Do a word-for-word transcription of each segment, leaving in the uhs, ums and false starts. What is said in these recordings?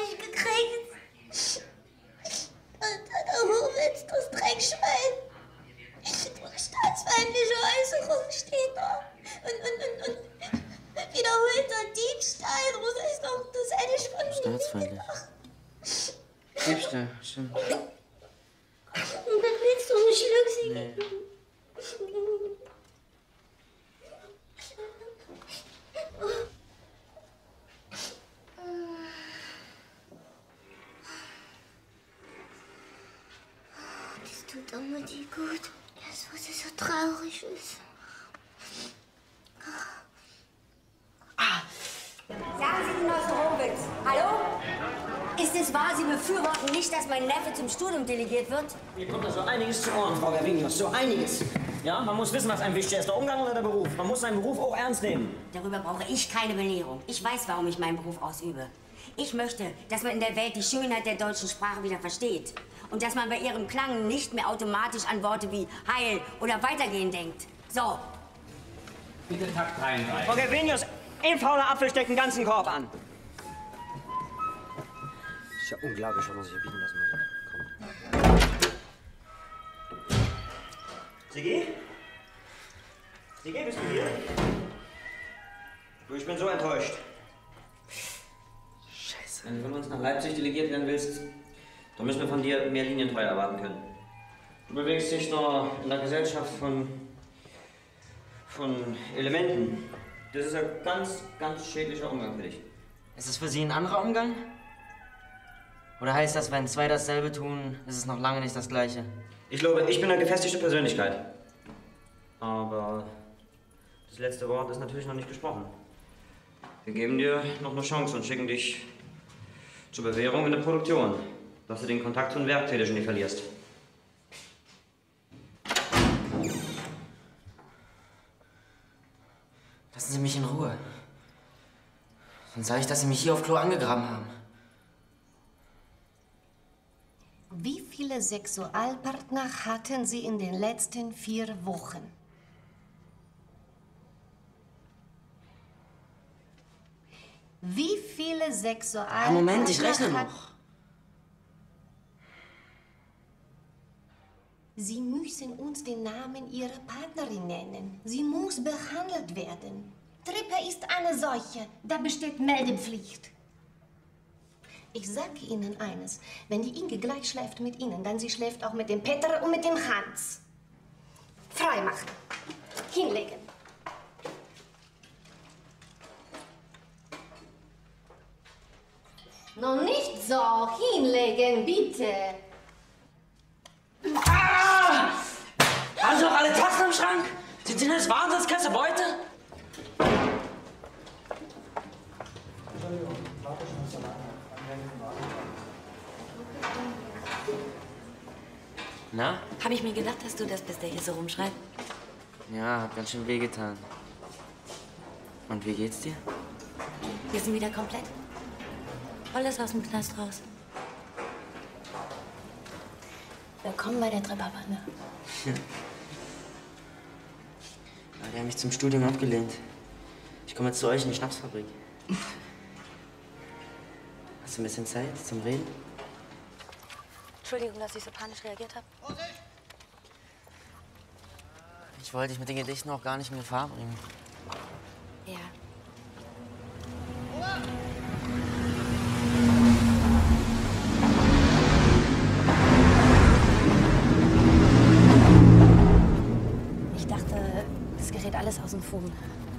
nicht gekriegt. Und der Hochwitz, das Dreckschwein. Du staatsfeindliche Äußerung steht da. Und, und, und, und wiederholter Diebstahl. Rosa ist doch das eine Stunde. Staatsfeindlich. Diebstahl, stimmt. Und dann willst du einen Schluck singen? Nee. Das tut auch mal die gut. Jetzt, wo sie so traurig ist. Ah. Sagen Sie, Genosse Horowitz. Hallo? Ist es wahr, Sie befürworten nicht, dass mein Neffe zum Studium delegiert wird? Mir kommt da so einiges zu Ohren, Frau Gavinius, so einiges. Ja, man muss wissen, was einem wichtig ist, der Umgang oder der Beruf. Man muss seinen Beruf auch ernst nehmen. Darüber brauche ich keine Belehrung. Ich weiß, warum ich meinen Beruf ausübe. Ich möchte, dass man in der Welt die Schönheit der deutschen Sprache wieder versteht. Und dass man bei ihrem Klang nicht mehr automatisch an Worte wie Heil oder Weitergehen denkt. So. Bitte Takt dreiunddreißig. Frau Gavinius, ein fauler Apfel steckt den ganzen Korb an. Ist ja unglaublich, was man sich hier bieten lassen muss. Komm. Sigi? Sigi, bist du hier? Du, ich bin so enttäuscht. Scheiße. Wenn du von uns nach Leipzig delegiert werden willst, dann müssen wir von dir mehr Linientreue erwarten können. Du bewegst dich noch in der Gesellschaft von, von Elementen. Das ist ein ganz, ganz schädlicher Umgang für dich. Ist es für Sie ein anderer Umgang? Oder heißt das, wenn zwei dasselbe tun, ist es noch lange nicht das Gleiche? Ich glaube, ich bin eine gefestigte Persönlichkeit. Aber das letzte Wort ist natürlich noch nicht gesprochen. Wir geben dir noch eine Chance und schicken dich zur Bewährung in der Produktion, dass du den Kontakt zu den Werktätigen nicht verlierst. Lassen Sie mich in Ruhe. Sonst sage ich, dass Sie mich hier auf Klo angegraben haben. Wie viele Sexualpartner hatten Sie in den letzten vier Wochen? Wie viele Sexualpartner... Ah, Moment, ich rechne noch. Sie müssen uns den Namen Ihrer Partnerin nennen. Sie muss behandelt werden. Tripper ist eine Seuche. Da besteht Meldepflicht. Ich sage Ihnen eines. Wenn die Inge gleich schläft mit Ihnen, dann sie schläft auch mit dem Peter und mit dem Hans. Freimachen. Hinlegen. Noch nicht so. Hinlegen, bitte. Ah! Haben Sie noch alle Tassen im Schrank? Sind Sie das Wahnsinns, Kasse Beute? Na? Habe ich mir gedacht, dass du das bist, der hier so rumschreit. Ja, hat ganz schön wehgetan. Und wie geht's dir? Wir sind wieder komplett. Alles aus dem Knast raus. Willkommen bei der Tripperbande. Ja. Die haben mich zum Studium abgelehnt. Ich komme jetzt zu euch in die Schnapsfabrik. Hast du ein bisschen Zeit zum Reden? Entschuldigung, dass ich so panisch reagiert habe. Ich wollte dich mit den Gedichten auch gar nicht in Gefahr bringen. Ja. Ich dachte, das gerät alles aus dem Fugen.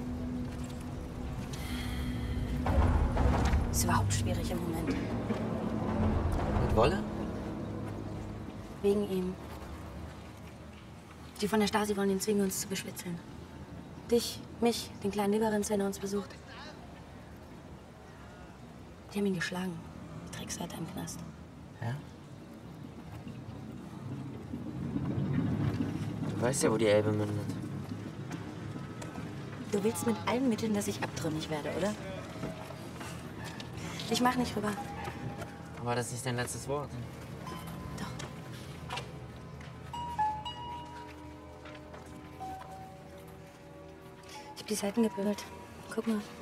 Ist überhaupt schwierig im Moment. Mit Wolle? Wegen ihm. Die von der Stasi wollen ihn zwingen, uns zu beschwitzeln. Dich, mich, den kleinen Liberenz, der uns besucht. Die haben ihn geschlagen. Die Drecksseite im Knast. Ja? Du weißt ja, wo die Elbe mündet. Du willst mit allen Mitteln, dass ich abtrünnig werde, oder? Ich mach nicht rüber. Aber das ist nicht dein letztes Wort. Doch. Ich hab die Seiten gebügelt. Guck mal.